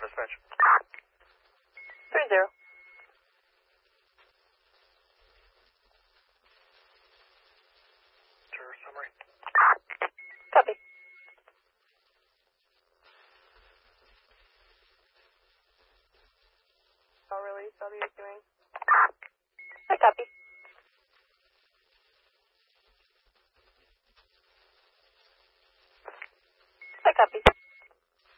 Dispatch. 3-0. Tour summary. Copy. I'll release. I'll be doing. I copy. I copy.